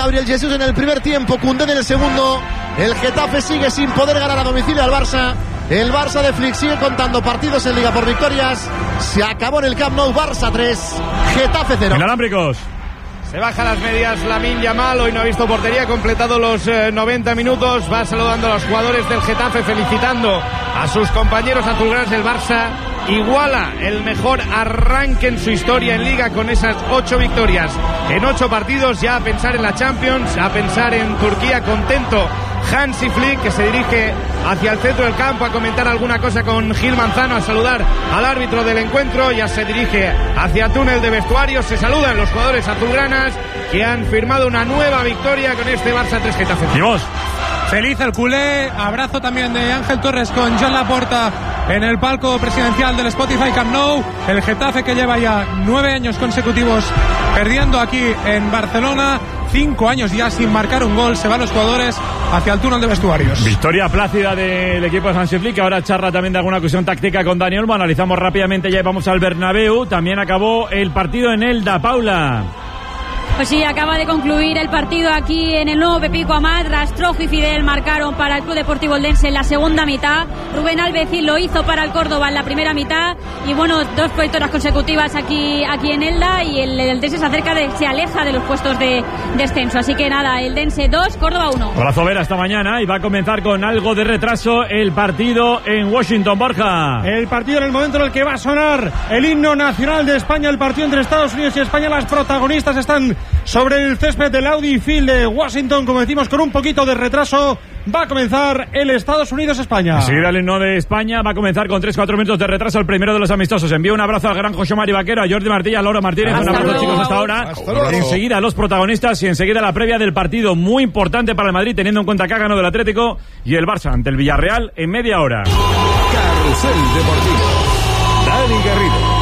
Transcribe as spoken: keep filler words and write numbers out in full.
Gabriel Jesús en el primer tiempo, Koundé en el segundo. El Getafe sigue sin poder ganar a domicilio al Barça. El Barça de Flick sigue contando partidos en Liga por victorias. Se acabó en el Camp Nou. Barça tres, Getafe cero. Inalámbricos. Se baja las medias Lamine Yamal, hoy no ha visto portería, ha completado los eh, noventa minutos, va saludando a los jugadores del Getafe, felicitando a sus compañeros azulgranas. El Barça iguala el mejor arranque en su historia en Liga con esas ocho victorias en ocho partidos, ya a pensar en la Champions, a pensar en Turquía. Contento Hansi Flick, que se dirige hacia el centro del campo a comentar alguna cosa con Gil Manzano, a saludar al árbitro del encuentro, ya se dirige hacia el túnel de vestuarios, se saludan los jugadores azulgranas que han firmado una nueva victoria con este Barça tres Getafe. Vamos. Feliz el culé, abrazo también de Ángel Torres con Joan Laporta en el palco presidencial del Spotify Camp Nou. El Getafe, que lleva ya nueve años consecutivos perdiendo aquí en Barcelona, cinco años ya sin marcar un gol, se van los jugadores hacia el túnel de vestuarios. Victoria plácida del equipo de Hansi Flick, ahora charla también de alguna cuestión táctica con Dani Olmo. Analizamos rápidamente, ya vamos al Bernabéu. También acabó el partido en Elda, Paula. Pues sí, acaba de concluir el partido aquí en el nuevo Pepico Amat. Rastrojo y Fidel marcaron para el Club Deportivo Eldense en la segunda mitad. Rubén Alveci lo hizo para el Córdoba en la primera mitad. Y bueno, dos victorias consecutivas aquí, aquí en Elda. Y el Eldense se acerca, de, se aleja de los puestos de descenso. Así que nada, Eldense dos, Córdoba uno. Abrazo Vera esta mañana, y va a comenzar con algo de retraso el partido en Washington, Borja. El partido en el momento en el que va a sonar el himno nacional de España, el partido entre Estados Unidos y España. Las protagonistas están sobre el césped del Audi Field de Washington, como decimos, con un poquito de retraso. Va a comenzar el Estados Unidos-España. Enseguida el himno de España va a comenzar con tres cuatro minutos de retraso, el primero de los amistosos. Envío un abrazo al gran José Mari Vaquero, a Jordi Martí, a Laura Martínez. Hasta un abrazo, luego, chicos, hasta ahora. Hasta luego. Enseguida los protagonistas y enseguida la previa del partido, muy importante para el Madrid, teniendo en cuenta que ha ganado el Atlético y el Barça ante el Villarreal en media hora. Carrusel Deportivo. Dani Garrido.